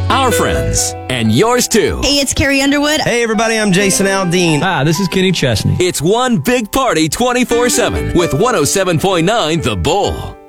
our friends, and yours too. Hey, it's Carrie Underwood. Hey, everybody, I'm Jason Aldean. Hi, this is Kenny Chesney. It's one big party 24/7 with 107.9 The Bull.